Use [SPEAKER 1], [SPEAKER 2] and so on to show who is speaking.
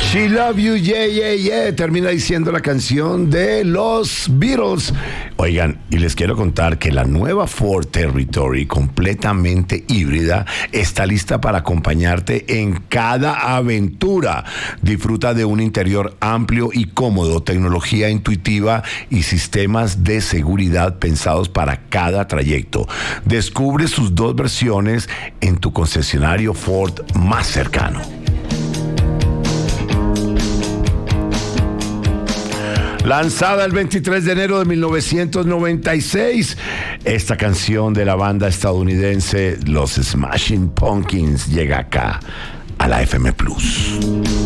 [SPEAKER 1] She Love You, yeah, yeah, yeah, termina diciendo la canción de los Beatles. Oigan, y les quiero contar que la nueva Ford Territory, completamente híbrida, está lista para acompañarte en cada aventura. Disfruta de un interior amplio y cómodo, tecnología intuitiva y sistemas de seguridad pensados para cada trayecto. Descubre sus dos versiones en tu concesionario Ford más cercano. Lanzada el 23 de enero de 1996, esta canción de la banda estadounidense Los Smashing Pumpkins llega acá a la FM Plus.